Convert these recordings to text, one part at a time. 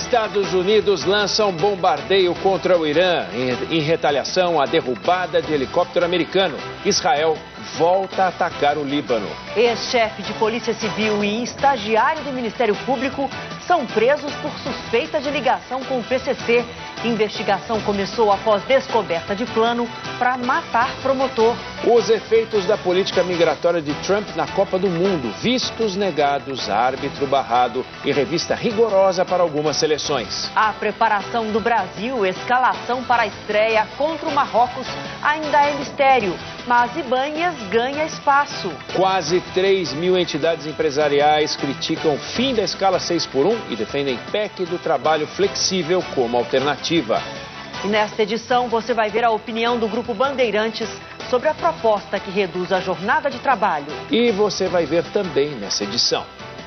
Estados Unidos lançam bombardeio contra o Irã em retaliação à derrubada de helicóptero americano. Israel volta a atacar o Líbano. Ex-chefe de Polícia Civil e estagiário do Ministério Público são presos por suspeita de ligação com o PCC. Investigação começou após descoberta de plano para matar promotor. Os efeitos da política migratória de Trump na Copa do Mundo. Vistos negados, árbitro barrado e revista rigorosa para algumas seleções. A preparação do Brasil, escalação para a estreia contra o Marrocos, ainda é mistério. Mas Ibanez ganha espaço. Quase 3 mil entidades empresariais criticam o fim da escala 6x1 e defendem PEC do trabalho flexível como alternativa. E nesta edição você vai ver a opinião do Grupo Bandeirantes sobre a proposta que reduz a jornada de trabalho. E você vai ver também nessa edição.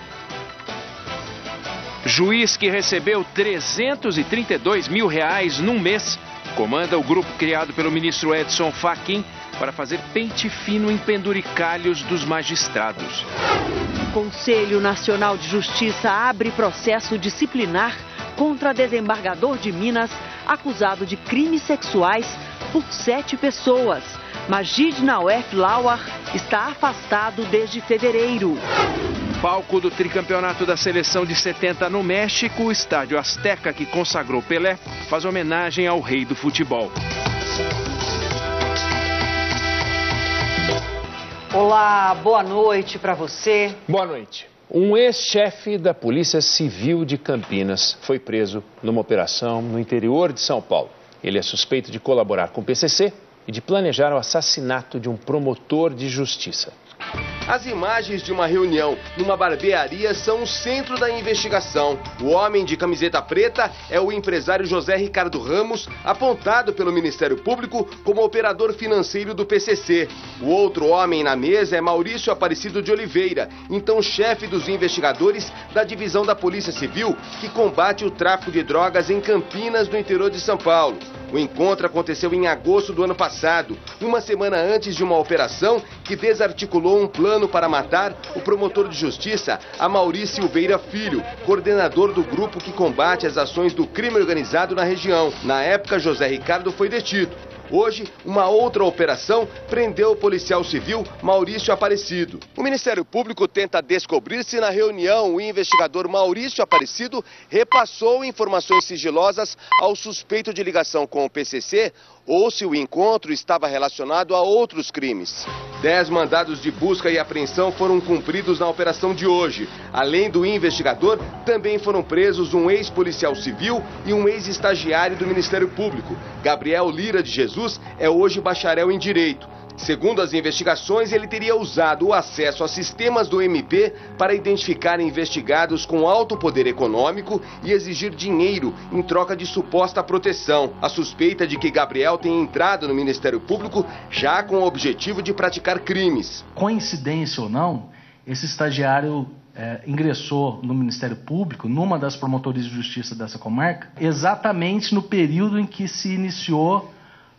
Juiz que recebeu R$332 mil num mês comanda o grupo criado pelo ministro Edson Fachin para fazer pente fino em penduricalhos dos magistrados. O Conselho Nacional de Justiça abre processo disciplinar contra desembargador de Minas acusado de crimes sexuais por 7 pessoas. Majid Nawef Lawar está afastado desde fevereiro. Palco do tricampeonato da seleção de 70 no México, o estádio Azteca que consagrou Pelé faz homenagem ao rei do futebol. Olá, boa noite para você. Boa noite. Um ex-chefe da Polícia Civil de Campinas foi preso numa operação no interior de São Paulo. Ele é suspeito de colaborar com o PCC e de planejar o assassinato de um promotor de justiça. As imagens de uma reunião numa barbearia são o centro da investigação. O homem de camiseta preta é o empresário José Ricardo Ramos, apontado pelo Ministério Público como operador financeiro do PCC. O outro homem na mesa é Maurício Aparecido de Oliveira, então chefe dos investigadores da divisão da Polícia Civil que combate o tráfico de drogas em Campinas, no interior de São Paulo. O encontro aconteceu em agosto do ano passado, uma semana antes de uma operação que desarticulou um plano para matar o promotor de justiça, Amaury Silveira Filho, coordenador do grupo que combate as ações do crime organizado na região. Na época, José Ricardo foi detido. Hoje, uma outra operação prendeu o policial civil Maurício Aparecido. O Ministério Público tenta descobrir se na reunião o investigador Maurício Aparecido repassou informações sigilosas ao suspeito de ligação com o PCC ou se o encontro estava relacionado a outros crimes. 10 mandados de busca e apreensão foram cumpridos na operação de hoje. Além do investigador, também foram presos um ex-policial civil e um ex-estagiário do Ministério Público. Gabriel Lira de Jesus é hoje bacharel em Direito. Segundo as investigações, ele teria usado o acesso a sistemas do MP para identificar investigados com alto poder econômico e exigir dinheiro em troca de suposta proteção. A suspeita de que Gabriel tenha entrado no Ministério Público já com o objetivo de praticar crimes. Coincidência ou não, esse estagiário ingressou no Ministério Público, numa das promotorias de justiça dessa comarca, exatamente no período em que se iniciou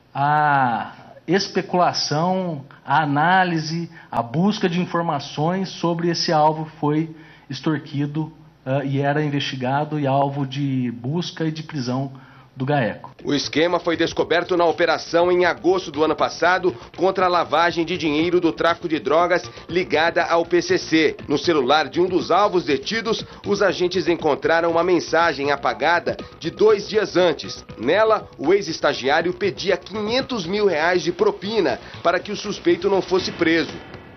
a especulação, a análise, a busca de informações sobre esse alvo que foi extorquido e era investigado e alvo de busca e de prisão do GAECO. O esquema foi descoberto na operação em agosto do ano passado contra a lavagem de dinheiro do tráfico de drogas ligada ao PCC. No celular de um dos alvos detidos, os agentes encontraram uma mensagem apagada de 2 dias antes. Nela, o ex-estagiário pedia R$500 mil de propina para que o suspeito não fosse preso.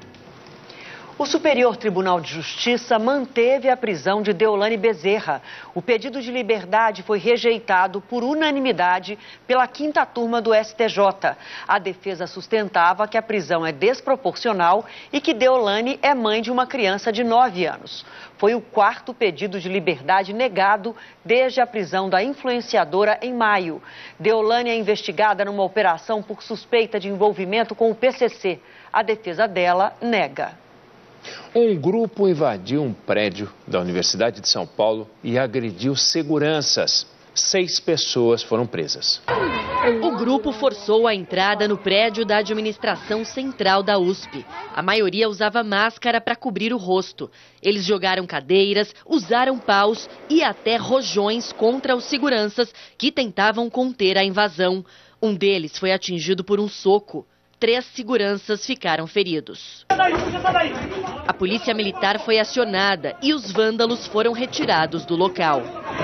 O Superior Tribunal de Justiça manteve a prisão de Deolane Bezerra. O pedido de liberdade foi rejeitado por unanimidade pela 5ª turma do STJ. A defesa sustentava que a prisão é desproporcional e que Deolane é mãe de uma criança de 9 anos. Foi o 4º pedido de liberdade negado desde a prisão da influenciadora em maio. Deolane é investigada numa operação por suspeita de envolvimento com o PCC. A defesa dela nega. Um grupo invadiu um prédio da Universidade de São Paulo e agrediu seguranças. 6 pessoas foram presas. O grupo forçou a entrada no prédio da administração central da USP. A maioria usava máscara para cobrir o rosto. Eles jogaram cadeiras, usaram paus e até rojões contra os seguranças que tentavam conter a invasão. Um deles foi atingido por um soco. 3 seguranças ficaram feridos. A polícia militar foi acionada e os vândalos foram retirados do local.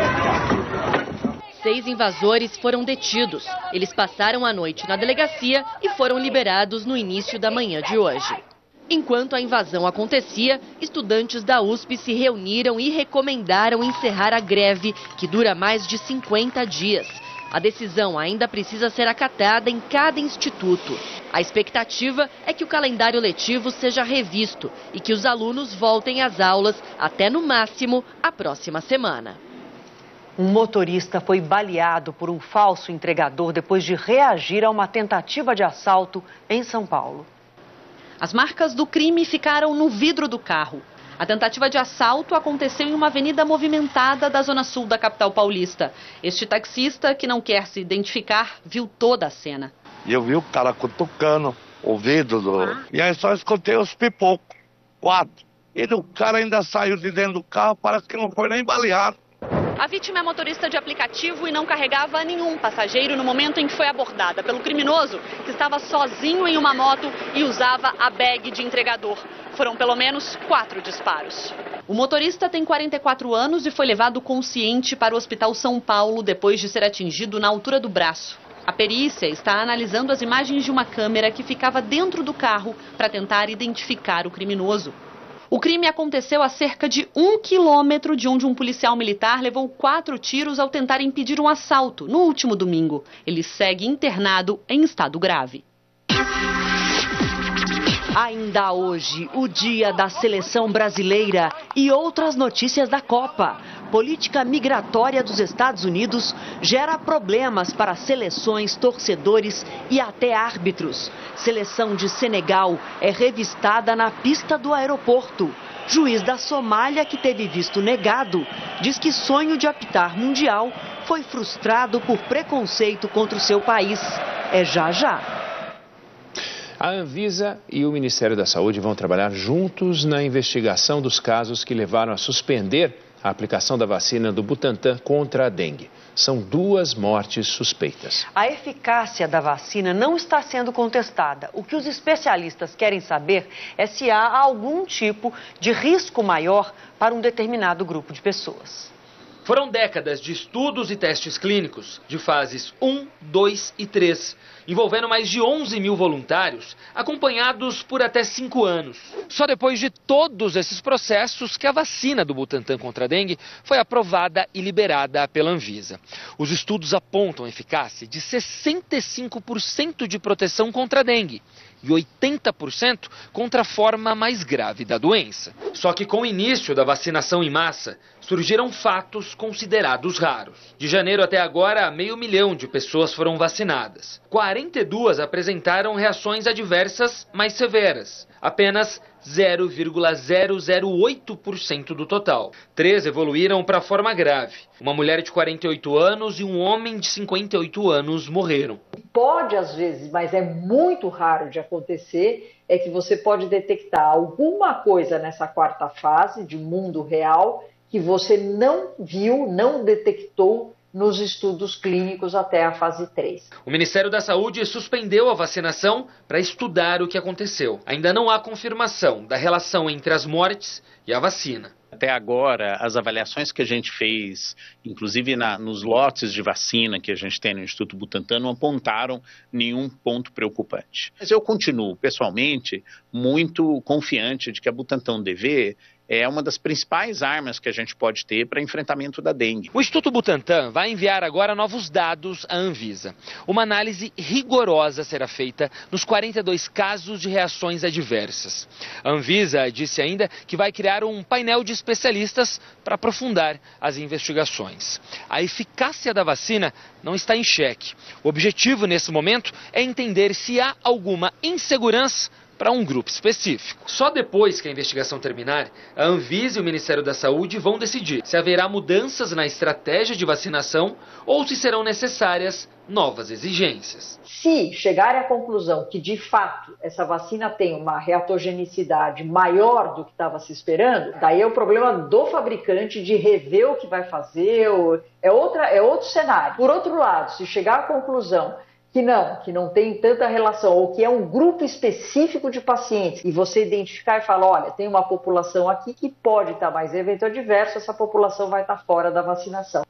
6 invasores foram detidos. Eles passaram a noite na delegacia e foram liberados no início da manhã de hoje. Enquanto a invasão acontecia, estudantes da USP se reuniram e recomendaram encerrar a greve, que dura mais de 50 dias. A decisão ainda precisa ser acatada em cada instituto. A expectativa é que o calendário letivo seja revisto e que os alunos voltem às aulas até, no máximo, a próxima semana. Um motorista foi baleado por um falso entregador depois de reagir a uma tentativa de assalto em São Paulo. As marcas do crime ficaram no vidro do carro. A tentativa de assalto aconteceu em uma avenida movimentada da zona sul da capital paulista. Este taxista, que não quer se identificar, viu toda a cena. E eu vi o cara cutucando o vidro E aí só escutei os pipocos, 4. E o cara ainda saiu de dentro do carro, parece que não foi nem baleado. A vítima é motorista de aplicativo e não carregava nenhum passageiro no momento em que foi abordada pelo criminoso, que estava sozinho em uma moto e usava a bag de entregador. Foram pelo menos 4 disparos. O motorista tem 44 anos e foi levado consciente para o Hospital São Paulo depois de ser atingido na altura do braço. A perícia está analisando as imagens de uma câmera que ficava dentro do carro para tentar identificar o criminoso. O crime aconteceu a cerca de 1 quilômetro de onde um policial militar levou 4 tiros ao tentar impedir um assalto no último domingo. Ele segue internado em estado grave. Ainda hoje, o dia da seleção brasileira e outras notícias da Copa. Política migratória dos Estados Unidos gera problemas para seleções, torcedores e até árbitros. Seleção de Senegal é revistada na pista do aeroporto. Juiz da Somália, que teve visto negado, diz que sonho de apitar mundial foi frustrado por preconceito contra o seu país. É já já. A Anvisa e o Ministério da Saúde vão trabalhar juntos na investigação dos casos que levaram a suspender a aplicação da vacina do Butantan contra a dengue. São 2 mortes suspeitas. A eficácia da vacina não está sendo contestada. O que os especialistas querem saber é se há algum tipo de risco maior para um determinado grupo de pessoas. Foram décadas de estudos e testes clínicos, de fases 1, 2 e 3, envolvendo mais de 11 mil voluntários, acompanhados por até 5 anos. Só depois de todos esses processos que a vacina do Butantan contra a dengue foi aprovada e liberada pela Anvisa. Os estudos apontam eficácia de 65% de proteção contra a dengue e 80% contra a forma mais grave da doença. Só que com o início da vacinação em massa, surgiram fatos considerados raros. De janeiro até agora, 500.000 de pessoas foram vacinadas. 42 apresentaram reações adversas mais severas. Apenas 0,008% do total. 3 evoluíram para a forma grave. Uma mulher de 48 anos e um homem de 58 anos morreram. Pode, às vezes, mas é muito raro de acontecer, é que você pode detectar alguma coisa nessa 4ª fase de mundo real que você não viu, não detectou nos estudos clínicos até a fase 3. O Ministério da Saúde suspendeu a vacinação para estudar o que aconteceu. Ainda não há confirmação da relação entre as mortes e a vacina. Até agora, as avaliações que a gente fez, inclusive nos lotes de vacina que a gente tem no Instituto Butantan, não apontaram nenhum ponto preocupante. Mas eu continuo, pessoalmente, muito confiante de que a Butantan DV é uma das principais armas que a gente pode ter para enfrentamento da dengue. O Instituto Butantan vai enviar agora novos dados à Anvisa. Uma análise rigorosa será feita nos 42 casos de reações adversas. A Anvisa disse ainda que vai criar um painel de especialistas para aprofundar as investigações. A eficácia da vacina não está em xeque. O objetivo nesse momento é entender se há alguma insegurança para um grupo específico. Só depois que a investigação terminar, a Anvisa e o Ministério da Saúde vão decidir se haverá mudanças na estratégia de vacinação ou se serão necessárias novas exigências. Se chegarem à conclusão que, de fato, essa vacina tem uma reatogenicidade maior do que estava se esperando, daí é o problema do fabricante de rever o que vai fazer, é outro cenário. Por outro lado, se chegar à conclusão que não tem tanta relação, ou que é um grupo específico de pacientes, e você identificar e falar, olha, tem uma população aqui que pode estar mais evento adverso, essa população vai estar fora da vacinação.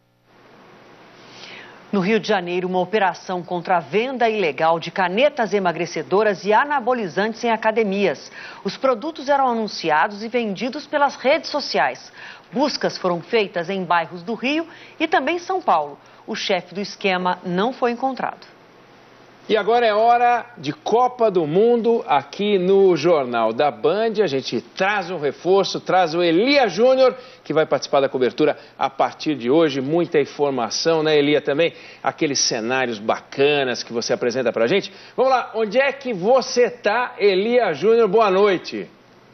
No Rio de Janeiro, uma operação contra a venda ilegal de canetas emagrecedoras e anabolizantes em academias. Os produtos eram anunciados e vendidos pelas redes sociais. Buscas foram feitas em bairros do Rio e também São Paulo. O chefe do esquema não foi encontrado. E agora é hora de Copa do Mundo aqui no Jornal da Band. A gente traz um reforço, traz o Elia Júnior, que vai participar da cobertura a partir de hoje. Muita informação, né, Elia? Também aqueles cenários bacanas que você apresenta pra gente. Vamos lá, onde é que você tá, Elia Júnior? Boa noite.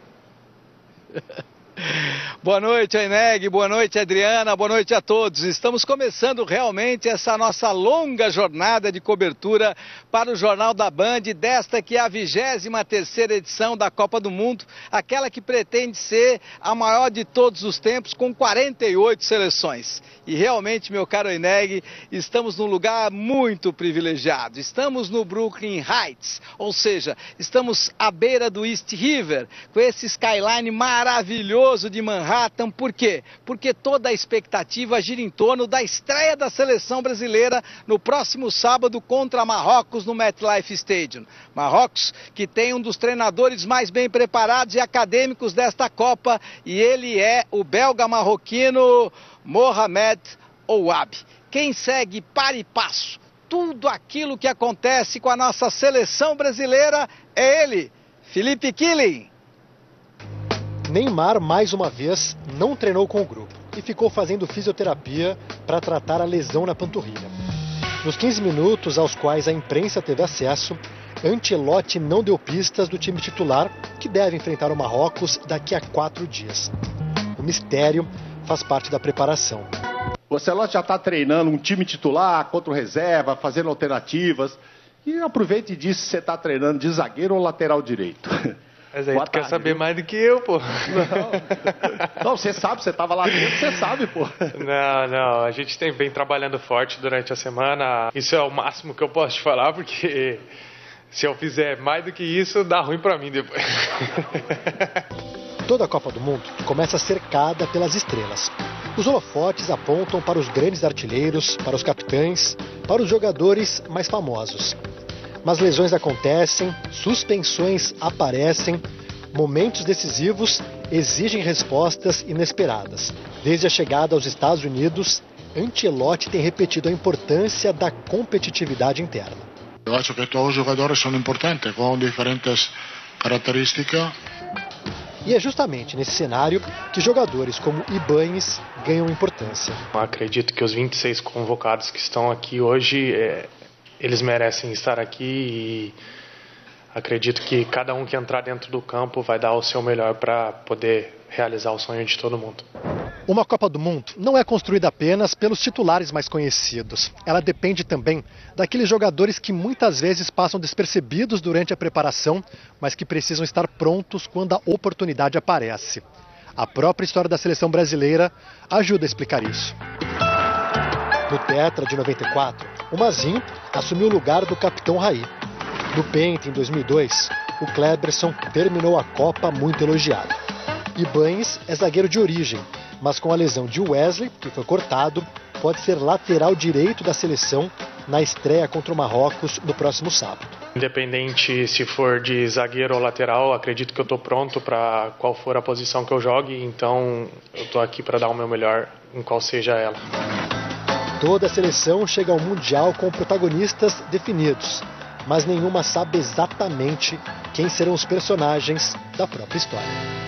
Boa noite, Aineg, boa noite, Adriana, boa noite a todos. Estamos começando realmente essa nossa longa jornada de cobertura para o Jornal da Band, desta que é a 23ª edição da Copa do Mundo, aquela que pretende ser a maior de todos os tempos, com 48 seleções. E realmente, meu caro Aineg, estamos num lugar muito privilegiado. Estamos no Brooklyn Heights, ou seja, estamos à beira do East River, com esse skyline maravilhoso de Manhattan. Por quê? Porque toda a expectativa gira em torno da estreia da seleção brasileira no próximo sábado contra Marrocos no MetLife Stadium. Marrocos, que tem um dos treinadores mais bem preparados e acadêmicos desta Copa, e ele é o belga-marroquino Mohamed Ouabi. Quem segue para e passo tudo aquilo que acontece com a nossa seleção brasileira é ele, Felipe Killing. Neymar, mais uma vez, não treinou com o grupo e ficou fazendo fisioterapia para tratar a lesão na panturrilha. Nos 15 minutos aos quais a imprensa teve acesso, Ancelotti não deu pistas do time titular, que deve enfrentar o Marrocos daqui a 4 dias. O mistério faz parte da preparação. O Ancelotti já está treinando um time titular contra o reserva, fazendo alternativas. E aproveite e diz se você está treinando de zagueiro ou lateral direito. Mas aí tu quer saber mais do que eu, pô. Não, você sabe, você estava lá dentro, você sabe, pô. Não, a gente vem trabalhando forte durante a semana. Isso é o máximo que eu posso te falar, porque se eu fizer mais do que isso, dá ruim pra mim depois. Toda a Copa do Mundo começa cercada pelas estrelas. Os holofotes apontam para os grandes artilheiros, para os capitães, para os jogadores mais famosos. Mas lesões acontecem, suspensões aparecem, momentos decisivos exigem respostas inesperadas. Desde a chegada aos Estados Unidos, Ancelotti tem repetido a importância da competitividade interna. Eu acho que todos os jogadores são importantes, com diferentes características. E é justamente nesse cenário que jogadores como Ibáñez ganham importância. Eu acredito que os 26 convocados que estão aqui hoje, eles merecem estar aqui e acredito que cada um que entrar dentro do campo vai dar o seu melhor para poder realizar o sonho de todo mundo. Uma Copa do Mundo não é construída apenas pelos titulares mais conhecidos. Ela depende também daqueles jogadores que muitas vezes passam despercebidos durante a preparação, mas que precisam estar prontos quando a oportunidade aparece. A própria história da seleção brasileira ajuda a explicar isso. No Tetra de 94, o Mazinho assumiu o lugar do capitão Raí. No Penta, em 2002, o Kleberson terminou a Copa muito elogiado. Ibáñez é zagueiro de origem, mas com a lesão de Wesley, que foi cortado, pode ser lateral direito da seleção na estreia contra o Marrocos no próximo sábado. Independente se for de zagueiro ou lateral, acredito que eu estou pronto para qual for a posição que eu jogue, então eu estou aqui para dar o meu melhor em qual seja ela. Toda a seleção chega ao Mundial com protagonistas definidos, mas nenhuma sabe exatamente quem serão os personagens da própria história.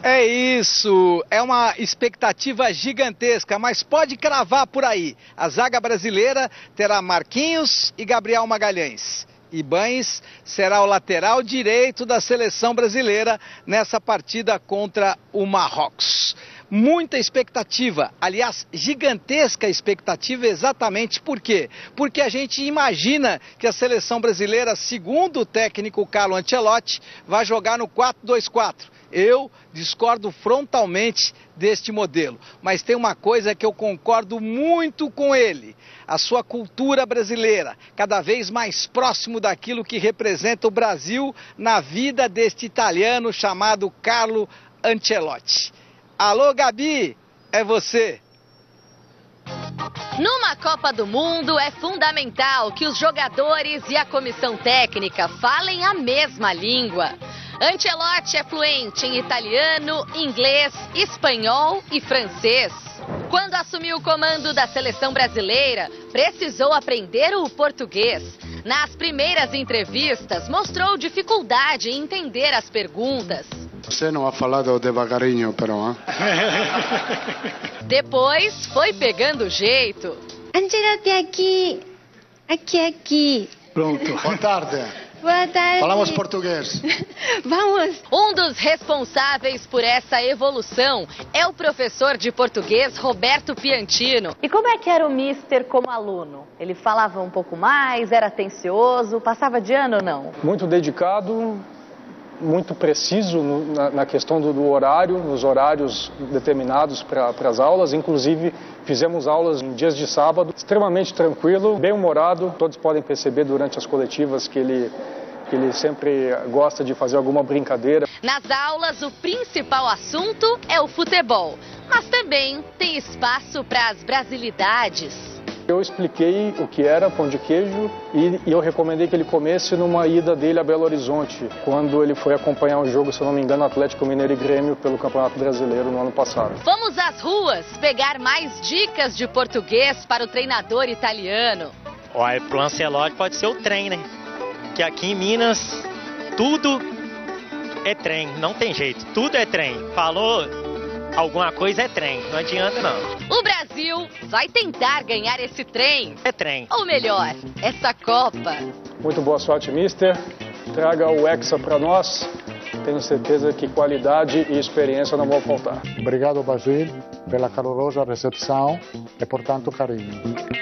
É isso, é uma expectativa gigantesca, mas pode cravar por aí. A zaga brasileira terá Marquinhos e Gabriel Magalhães. Ibañez será o lateral direito da seleção brasileira nessa partida contra o Marrocos. Muita expectativa, aliás, gigantesca expectativa, exatamente por quê? Porque a gente imagina que a seleção brasileira, segundo o técnico Carlo Ancelotti, vai jogar no 4-2-4. Eu discordo frontalmente deste modelo, mas tem uma coisa que eu concordo muito com ele: a sua cultura brasileira, cada vez mais próximo daquilo que representa o Brasil na vida deste italiano chamado Carlo Ancelotti. Alô, Gabi, é você. Numa Copa do Mundo é fundamental que os jogadores e a comissão técnica falem a mesma língua. Ancelotti é fluente em italiano, inglês, espanhol e francês. Quando assumiu o comando da seleção brasileira, precisou aprender o português. Nas primeiras entrevistas, mostrou dificuldade em entender as perguntas. Você não ha falado devagarinho, però, hein? Depois, foi pegando o jeito. Ancelotti aqui. Aqui. Pronto. Boa tarde. Boa tarde. Falamos português. Vamos. Um dos responsáveis por essa evolução é o professor de português Roberto Piantino. E como é que era o mister como aluno? Ele falava um pouco mais, era atencioso, passava de ano ou não? Muito dedicado, muito preciso na questão do horário, nos horários determinados para as aulas. Inclusive, fizemos aulas em dias de sábado, extremamente tranquilo, bem-humorado. Todos podem perceber durante as coletivas que ele sempre gosta de fazer alguma brincadeira. Nas aulas, o principal assunto é o futebol, mas também tem espaço para as brasilidades. Eu expliquei o que era pão de queijo e eu recomendei que ele comesse numa ida dele a Belo Horizonte, quando ele foi acompanhar um jogo, se eu não me engano, Atlético Mineiro e Grêmio pelo Campeonato Brasileiro no ano passado. Vamos às ruas pegar mais dicas de português para o treinador italiano. Olha, pro Ancelotti pode ser o trem, né? Que aqui em Minas tudo é trem, não tem jeito, tudo é trem. Falou alguma coisa é trem, não adianta não. O Brasil vai tentar ganhar esse trem. É trem. Ou melhor, essa Copa. Muito boa sorte, mister. Traga o Hexa para nós. Tenho certeza que qualidade e experiência não vão faltar. Obrigado, Brasil, pela calorosa recepção e por tanto carinho.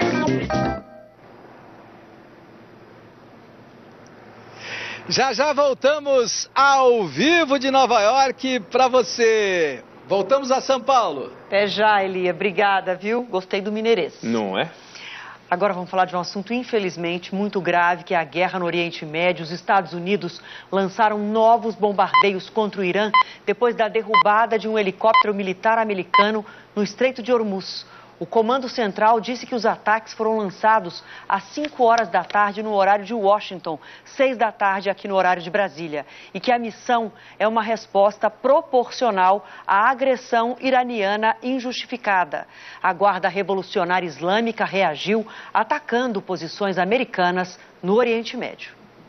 Já voltamos ao vivo de Nova York para você. Voltamos a São Paulo. Até já, Elia. Obrigada, viu? Gostei do mineirês. Não é? Agora vamos falar de um assunto, infelizmente, muito grave, que é a guerra no Oriente Médio. Os Estados Unidos lançaram novos bombardeios contra o Irã depois da derrubada de um helicóptero militar americano no Estreito de Hormuz. O Comando Central disse que os ataques foram lançados às 5 horas da tarde no horário de Washington, 6 da tarde aqui no horário de Brasília, e que a missão é uma resposta proporcional à agressão iraniana injustificada. A Guarda Revolucionária Islâmica reagiu atacando posições americanas no Oriente Médio.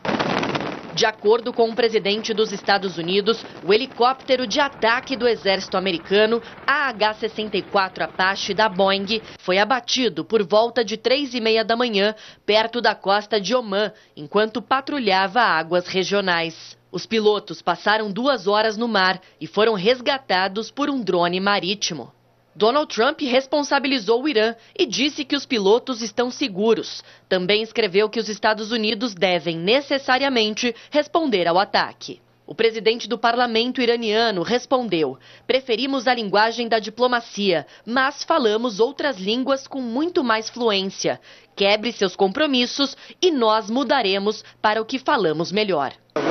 De acordo com o presidente dos Estados Unidos, o helicóptero de ataque do exército americano, AH-64 Apache da Boeing, foi abatido por volta de 3h30 da manhã, perto da costa de Omã, enquanto patrulhava águas regionais. Os pilotos passaram 2 horas no mar e foram resgatados por um drone marítimo. Donald Trump responsabilizou o Irã e disse que os pilotos estão seguros. Também escreveu que os Estados Unidos devem necessariamente responder ao ataque. O presidente do parlamento iraniano respondeu: preferimos a linguagem da diplomacia, mas falamos outras línguas com muito mais fluência. Quebre seus compromissos e nós mudaremos para o que falamos melhor.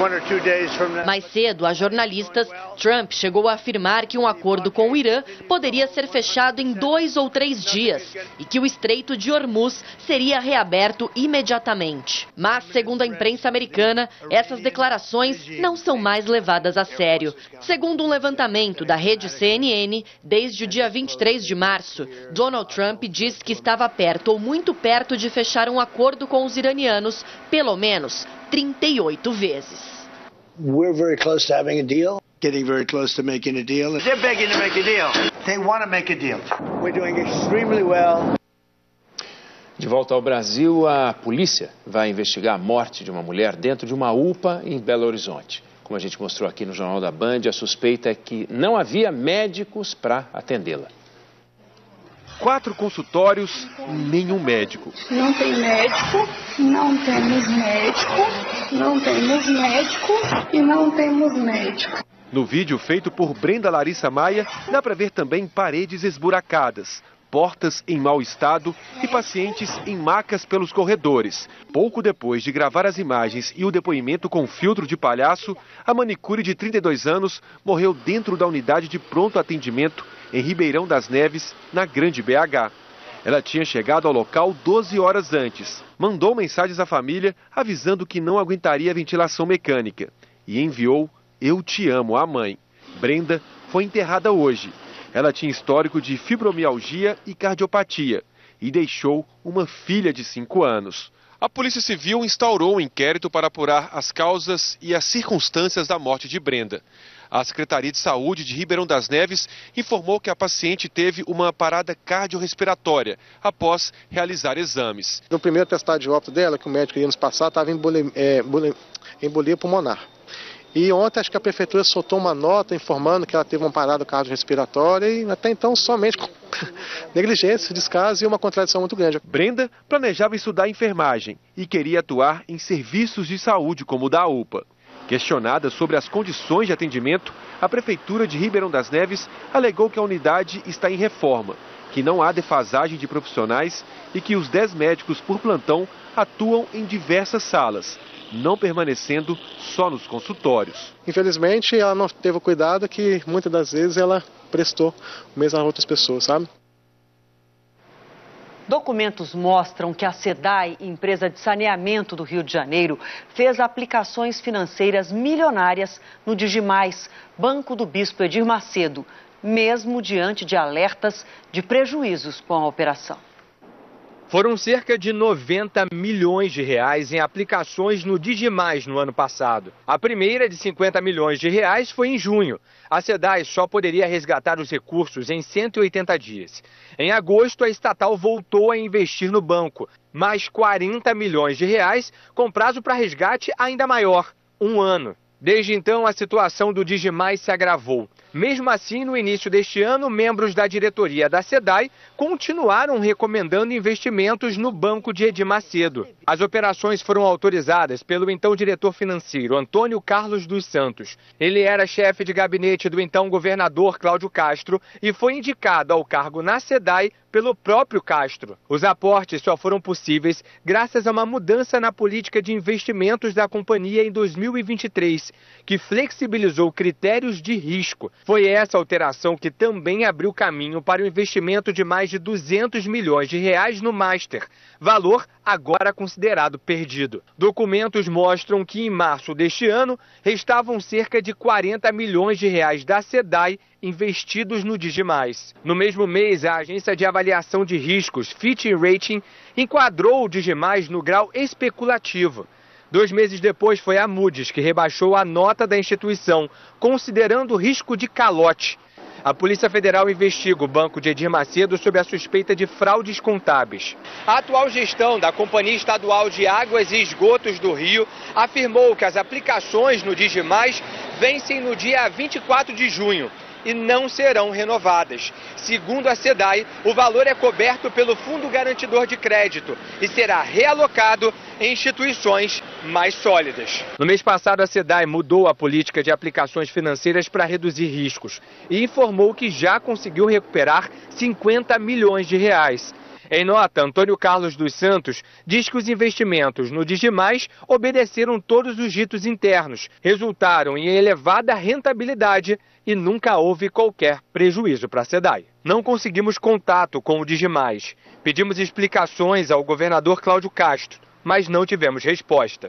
Mais cedo, a jornalistas, Trump chegou a afirmar que um acordo com o Irã poderia ser fechado em 2 ou 3 dias e que o Estreito de Hormuz seria reaberto imediatamente. Mas, segundo a imprensa americana, essas declarações não são mais levadas a sério. Segundo um levantamento da rede CNN, desde o dia 23 de março, Donald Trump diz que estava perto ou muito perto de fechar um acordo com os iranianos, pelo menos 38 vezes. getting very close to making a deal. They're begging to make a deal. They want to make a deal. We're doing extremely well. De volta ao Brasil, a polícia vai investigar a morte de uma mulher dentro de uma UPA em Belo Horizonte. Como a gente mostrou aqui no Jornal da Band, a suspeita é que não havia médicos para atendê-la. 4 consultórios, nenhum médico. Não tem médico, não temos médico, não temos médico e não temos médico. No vídeo feito por Brenda Larissa Maia, dá para ver também paredes esburacadas, portas em mau estado e pacientes em macas pelos corredores. Pouco depois de gravar as imagens e o depoimento com filtro de palhaço, a manicure de 32 anos morreu dentro da unidade de pronto atendimento em Ribeirão das Neves, na Grande BH. Ela tinha chegado ao local 12 horas antes, mandou mensagens à família avisando que não aguentaria a ventilação mecânica e enviou "Eu te amo" à mãe. Brenda foi enterrada hoje. Ela tinha histórico de fibromialgia e cardiopatia e deixou uma filha de 5 anos. A Polícia Civil instaurou um inquérito para apurar as causas e as circunstâncias da morte de Brenda. A Secretaria de Saúde de Ribeirão das Neves informou que a paciente teve uma parada cardiorrespiratória após realizar exames. No primeiro atestado de óbito dela, que o médico ia nos passar, estava embolia pulmonar. E ontem acho que a prefeitura soltou uma nota informando que ela teve uma parada cardiorrespiratória e até então somente com negligência, descaso e uma contradição muito grande. Brenda planejava estudar enfermagem e queria atuar em serviços de saúde como o da UPA. Questionada sobre as condições de atendimento, a Prefeitura de Ribeirão das Neves alegou que a unidade está em reforma, que não há defasagem de profissionais e que os 10 médicos por plantão atuam em diversas salas, não permanecendo só nos consultórios. Infelizmente, ela não teve o cuidado que muitas das vezes ela prestou o mesmo a outras pessoas, sabe? Documentos mostram que a SEDAI, empresa de saneamento do Rio de Janeiro, fez aplicações financeiras milionárias no Digimais, Banco do Bispo Edir Macedo, mesmo diante de alertas de prejuízos com a operação. Foram cerca de 90 milhões de reais em aplicações no Digimais no ano passado. A primeira, de 50 milhões de reais, foi em junho. A SEDAI só poderia resgatar os recursos em 180 dias. Em agosto, a estatal voltou a investir no banco, mais 40 milhões de reais, com prazo para resgate ainda maior, 1 ano. Desde então, a situação do Digimais se agravou. Mesmo assim, no início deste ano, membros da diretoria da SEDAI continuaram recomendando investimentos no Banco de Edir Macedo. As operações foram autorizadas pelo então diretor financeiro, Antônio Carlos dos Santos. Ele era chefe de gabinete do então governador Cláudio Castro e foi indicado ao cargo na SEDAI pelo próprio Castro. Os aportes só foram possíveis graças a uma mudança na política de investimentos da companhia em 2023, que flexibilizou critérios de risco. Foi essa alteração que também abriu caminho para o investimento de mais de 200 milhões de reais no Master, valor agora considerado perdido. Documentos mostram que em março deste ano restavam cerca de 40 milhões de reais da SEDAI investidos no Digimais. No mesmo mês, a agência de avaliação de riscos Fitch Rating enquadrou o Digimais no grau especulativo. 2 meses depois, foi a Moody's que rebaixou a nota da instituição, considerando o risco de calote. A Polícia Federal investiga o Banco de Edir Macedo sob a suspeita de fraudes contábeis. A atual gestão da Companhia Estadual de Águas e Esgotos do Rio afirmou que as aplicações no Digimais vencem no dia 24 de junho. E não serão renovadas. Segundo a SEDAI, o valor é coberto pelo Fundo Garantidor de Crédito e será realocado em instituições mais sólidas. No mês passado, a SEDAI mudou a política de aplicações financeiras para reduzir riscos e informou que já conseguiu recuperar 50 milhões de reais. Em nota, Antônio Carlos dos Santos diz que os investimentos no Digimais obedeceram todos os ritos internos, resultaram em elevada rentabilidade e nunca houve qualquer prejuízo para a SEDAI. Não conseguimos contato com o Digimais. Pedimos explicações ao governador Cláudio Castro, mas não tivemos resposta.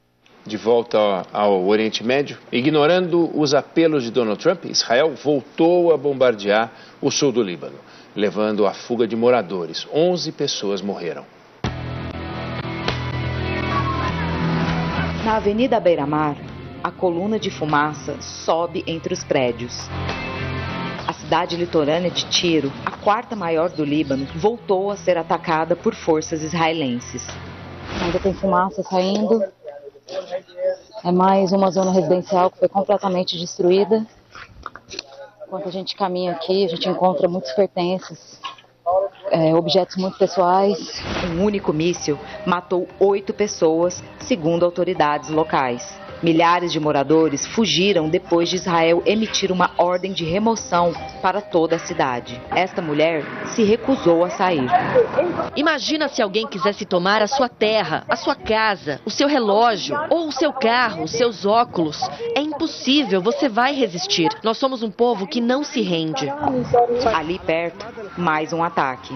De volta ao Oriente Médio, ignorando os apelos de Donald Trump, Israel voltou a bombardear o sul do Líbano, levando à fuga de moradores. 11 pessoas morreram. Na Avenida Beira-Mar, a coluna de fumaça sobe entre os prédios. A cidade litorânea de Tiro, a quarta maior do Líbano, voltou a ser atacada por forças israelenses. Ainda tem fumaça saindo. É mais uma zona residencial que foi completamente destruída. Enquanto a gente caminha aqui, a gente encontra muitos pertences, objetos muito pessoais. Um único míssil matou 8 pessoas, segundo autoridades locais. Milhares de moradores fugiram depois de Israel emitir uma ordem de remoção para toda a cidade. Esta mulher se recusou a sair. Imagina se alguém quisesse tomar a sua terra, a sua casa, o seu relógio, ou o seu carro, os seus óculos. É impossível, você vai resistir. Nós somos um povo que não se rende. Ali perto, mais um ataque.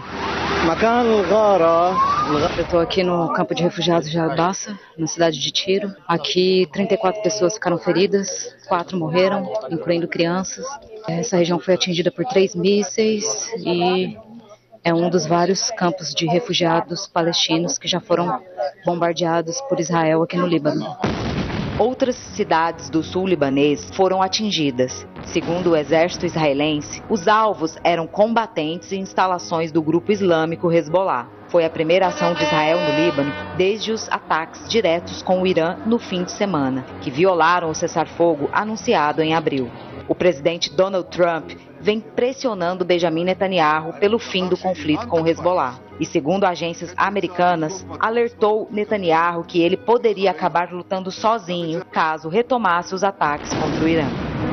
Eu estou aqui no campo de refugiados de Al-Bassa, na cidade de Tiro. Aqui 34 pessoas ficaram feridas, 4 morreram, incluindo crianças. Essa região foi atingida por 3 mísseis e é um dos vários campos de refugiados palestinos que já foram bombardeados por Israel aqui no Líbano. Outras cidades do sul libanês foram atingidas. Segundo o exército israelense, os alvos eram combatentes e instalações do grupo islâmico Hezbollah. Foi a primeira ação de Israel no Líbano desde os ataques diretos com o Irã no fim de semana, que violaram o cessar-fogo anunciado em abril. O presidente Donald Trump vem pressionando Benjamin Netanyahu pelo fim do conflito com o Hezbollah. E segundo agências americanas, alertou Netanyahu que ele poderia acabar lutando sozinho caso retomasse os ataques contra o Irã.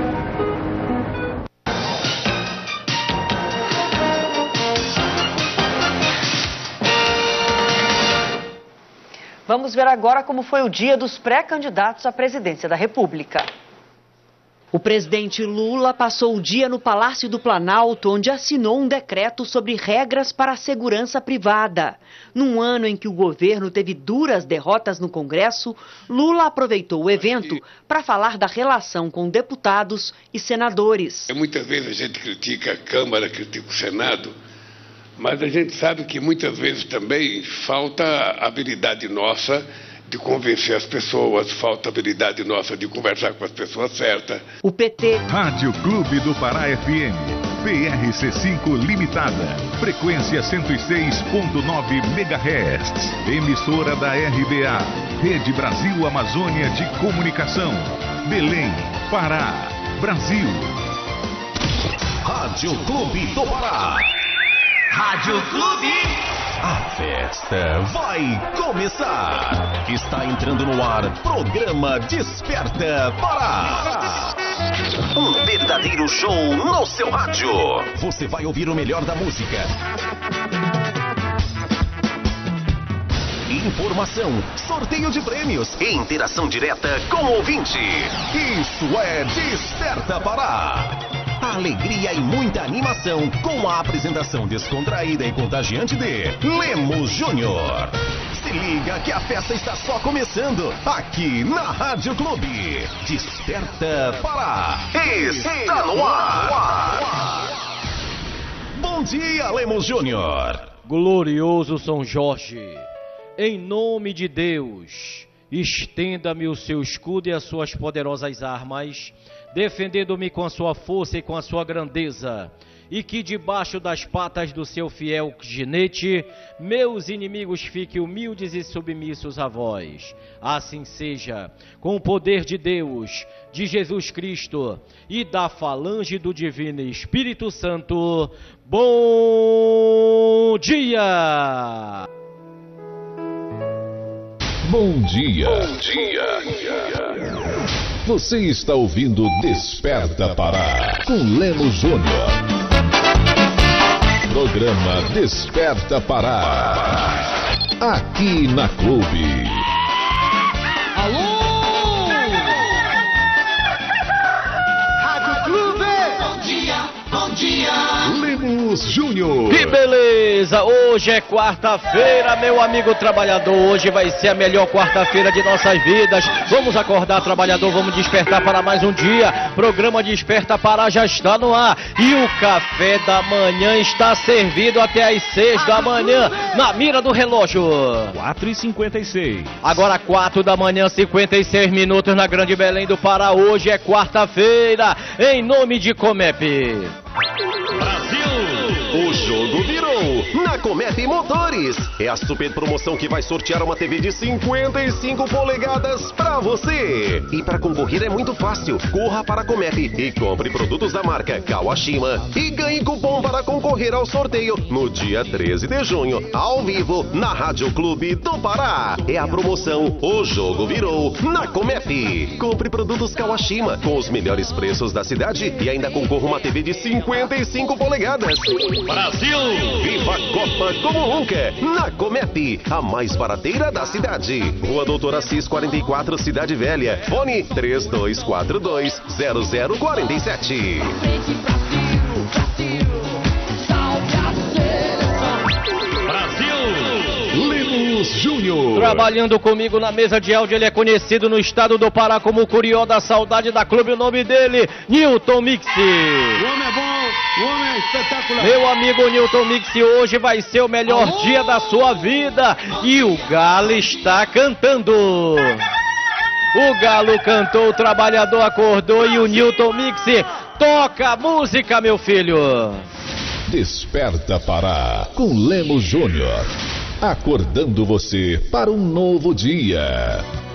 Vamos ver agora como foi o dia dos pré-candidatos à presidência da República. O presidente Lula passou o dia no Palácio do Planalto, onde assinou um decreto sobre regras para a segurança privada. Num ano em que o governo teve duras derrotas no Congresso, Lula aproveitou o evento para falar da relação com deputados e senadores. Muitas vezes a gente critica a Câmara, critica o Senado, mas a gente sabe que muitas vezes também falta habilidade nossa de convencer as pessoas, falta habilidade nossa de conversar com as pessoas certas. O PT... Rádio Clube do Pará FM, PRC5 Limitada, frequência 106.9 MHz, emissora da RBA, Rede Brasil Amazônia de Comunicação, Belém, Pará, Brasil. Rádio Clube do Pará. Rádio Clube. A festa vai começar. Está entrando no ar, programa Desperta Pará. Um verdadeiro show no seu rádio. Você vai ouvir o melhor da música. Informação, sorteio de prêmios e interação direta com o ouvinte. Isso é Desperta Pará. Alegria e muita animação com a apresentação descontraída e contagiante de Lemos Júnior. Se liga que a festa está só começando aqui na Rádio Clube. Desperta Pará. Está no ar. Bom dia, Lemos Júnior. Glorioso São Jorge, em nome de Deus, estenda-me o seu escudo e as suas poderosas armas, defendendo-me com a sua força e com a sua grandeza, e que debaixo das patas do seu fiel ginete, meus inimigos fiquem humildes e submissos a vós. Assim seja, com o poder de Deus, de Jesus Cristo e da falange do Divino Espírito Santo, bom dia! Bom dia. Bom dia. Você está ouvindo Desperta Pará com Lemos Júnior. Programa Desperta Pará. Aqui na Clube. Alô! Rádio Clube. Bom dia. Lemos Júnior. Que beleza! Hoje é quarta-feira, meu amigo trabalhador. Hoje vai ser a melhor quarta-feira de nossas vidas. Vamos acordar, trabalhador, vamos despertar para mais um dia. Programa Desperta Pará já está no ar. E o café da manhã está servido até às 6 da manhã, na mira do relógio. 4h56. Agora 4 da manhã, 56 minutos na Grande Belém do Pará. Hoje é quarta-feira, em nome de Comep. O jogo virou na Comep Motores. É a super promoção que vai sortear uma TV de 55 polegadas para você. E para concorrer é muito fácil. Corra para a Comep e compre produtos da marca Kawashima e ganhe cupom para concorrer ao sorteio no dia 13 de junho, ao vivo, na Rádio Clube do Pará. É a promoção O Jogo Virou na Comep. Compre produtos Kawashima com os melhores preços da cidade e ainda concorra uma TV de 55 polegadas. Brasil! Viva a Copa como nunca! Na Comep, a mais barateira da cidade. Rua Doutor Assis 44, Cidade Velha. Fone 3242-0047. Lemos Júnior. Trabalhando comigo na mesa de áudio, ele é conhecido no estado do Pará como o Curió da Saudade da Clube. O nome dele, Newton Mixi. O homem é bom, o homem é espetacular. Meu amigo Newton Mixi, hoje vai ser o melhor dia da sua vida. E o Galo está cantando. O Galo cantou, o trabalhador acordou e o Newton Mixi toca a música, meu filho. Desperta Pará com Lemos Júnior. Acordando você para um novo dia.